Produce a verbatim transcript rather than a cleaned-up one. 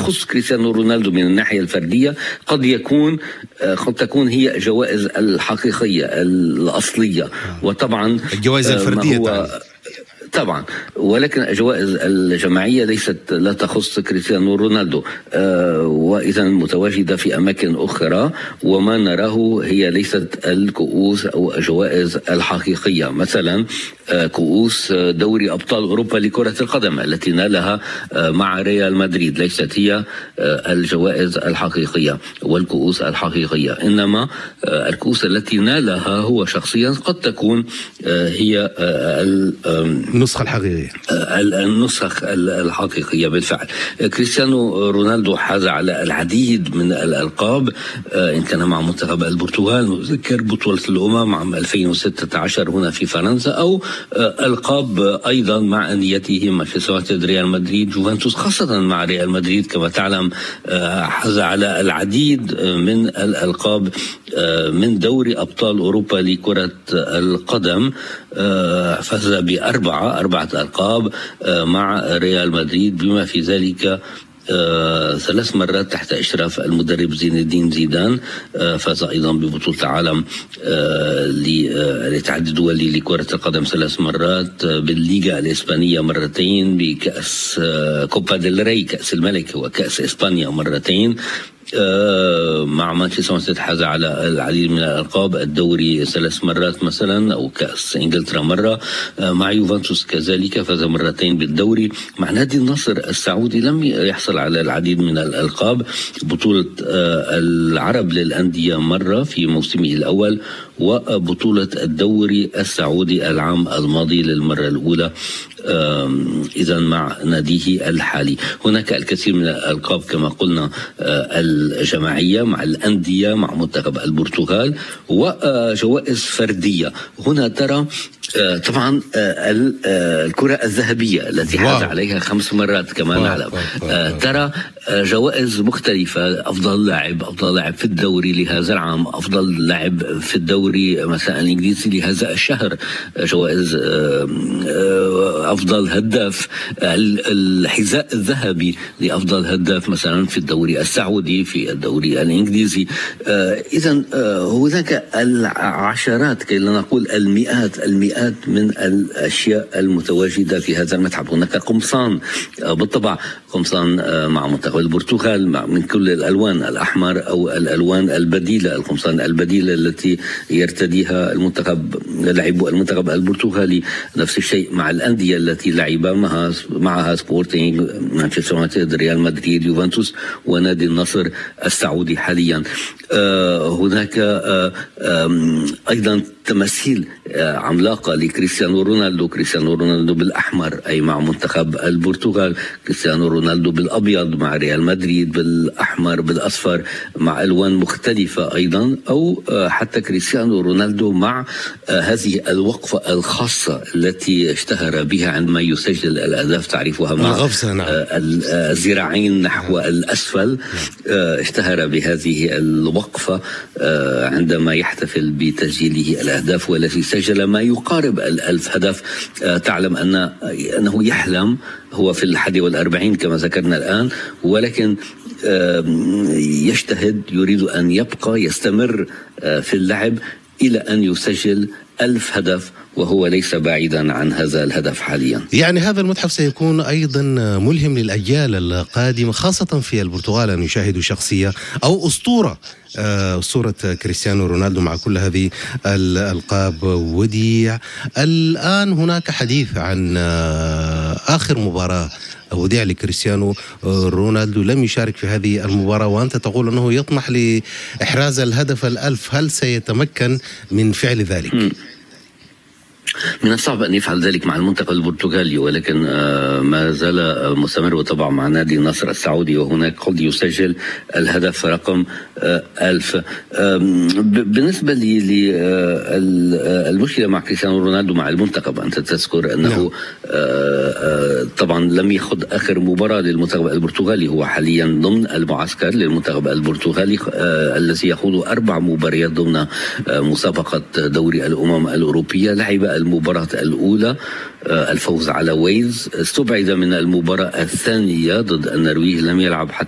يخص كريستيانو رونالدو من الناحية الفردية قد يكون قد تكون هي جوائز الحقيقية الأصلية، وطبعا الجوائز الفردية طبعا، ولكن الجوائز الجماعية ليست لا تخص كريستيانو رونالدو، آه وإذا متواجدة في أماكن أخرى، وما نراه هي ليست الكؤوس أو الجوائز الحقيقية. مثلا آه كؤوس دوري أبطال أوروبا لكرة القدم التي نالها آه مع ريال مدريد ليست هي آه الجوائز الحقيقية والكؤوس الحقيقية، إنما آه الكؤوس التي نالها هو شخصيا قد تكون آه هي آه النسخة الحقيقية النسخ الحقيقية بالفعل. كريستيانو رونالدو حاز على العديد من الألقاب، إن كان مع منتخب البرتغال نذكر بطولة الأمم عام ألفين وستة عشر هنا في فرنسا، أو ألقاب أيضا مع أنديته مانشستر يونايتد، ريال مدريد، جوفنتوس، خاصة مع ريال مدريد كما تعلم حاز على العديد من الألقاب من دوري أبطال أوروبا لكرة القدم، فاز بأربعة أربعة ألقاب مع ريال مدريد، بما في ذلك آه، ثلاث مرات تحت إشراف المدرب زين الدين زيدان. آه، فاز أيضا ببطولة العالم آه، للاتحاد الدولي لكرة القدم ثلاث مرات، آه، بالليغا الإسبانية مرتين، بكأس آه، كوبا ديل ري كأس الملك وكأس إسبانيا مرتين. آه مع مانشستر يونايتد حاز على العديد من الألقاب، الدوري ثلاث مرات مثلا، أو كأس إنجلترا مرة. آه مع يوفنتوس كذلك فاز مرتين بالدوري. مع نادي النصر السعودي لم يحصل على العديد من الألقاب، بطولة آه العرب للأندية مرة في موسمه الأول، وبطولة الدوري السعودي العام الماضي للمرة الأولى إذا مع ناديه الحالي. هناك الكثير من الألقاب كما قلنا الجماعية مع الأندية مع منتخب البرتغال، وجوائز فردية. هنا ترى طبعا الكرة الذهبية التي حاز عليها خمس مرات كما نعلم، ترى جوائز مختلفة، أفضل لاعب، أفضل لاعب في الدوري لهذا العام، أفضل لاعب في الدوري مثلا الإنجليزي لهذا الشهر، جوائز أفضل هداف، الحذاء الذهبي لأفضل هداف مثلا في الدوري السعودي، في الدوري الإنجليزي. إذن هناك العشرات كي لا نقول المئات المئات من الأشياء المتواجدة في هذا المتحف. هناك قمصان بالطبع، قمصان مع منتخب البرتغال من كل الألوان، الأحمر أو الألوان البديلة، القمصان البديلة التي يرتديها المنتخب لاعبو المنتخب البرتغالي. نفس الشيء مع الأندية التي لعب معها معها سبورتينغ، مانشستر يونايتد، ريال مدريد، يوفنتوس، ونادي النصر السعودي حاليا. آه هناك آه آه أيضا تماثيل آه عملاقة لكريستيانو رونالدو، كريستيانو رونالدو بالأحمر أي مع منتخب البرتغال، كريستيانو رونالدو بالأبيض مع ريال مدريد، بالأحمر بالأصفر مع ألوان مختلفة أيضا، أو آه حتى كريستيانو رونالدو مع آه هذه الوقفة الخاصة التي اشتهر بها عندما يسجل الأهداف، تعرفها مع الغفصة، نعم. آه الذراعين نحو الأسفل. آه اشتهر بهذه الوقفة آه عندما يحتفل بتسجيله الأهداف، والذي سجل ما يقارب الألف هدف. آه تعلم أن أنه يحلم، هو في الحادي والأربعين كما ذكرنا الآن، ولكن آه يجتهد، يريد أن يبقى يستمر آه في اللعب إلى أن يسجل ألف هدف، وهو ليس بعيدا عن هذا الهدف حاليا. يعني هذا المتحف سيكون أيضا ملهم للأجيال القادمة، خاصة في البرتغال، أن يشاهدوا شخصية أو أسطورة أسطورة كريستيانو رونالدو مع كل هذه الألقاب. وديع، الآن هناك حديث عن آخر مباراة وديع لكريستيانو رونالدو، لم يشارك في هذه المباراة، وأنت تقول أنه يطمح لإحراز الهدف الألف، هل سيتمكن من فعل ذلك؟ م. من الصعب أن يفعل ذلك مع المنتخب البرتغالي، ولكن ما زال مستمر وطبعا مع نادي النصر السعودي، وهناك قد يسجل الهدف رقم ألف. بالنسبة للمشكلة مع كريستيانو رونالدو مع المنتخب، أنت تذكر أنه طبعا لم يخض آخر مباراة للمنتخب البرتغالي، هو حاليا ضمن المعسكر للمنتخب البرتغالي الذي يخوض أربع مباريات ضمن مسابقة دوري الأمم الأوروبية. لعب المباراة الأولى الفوز على ويلز، استبعد من المباراة الثانية ضد النرويج، لم يلعب حتى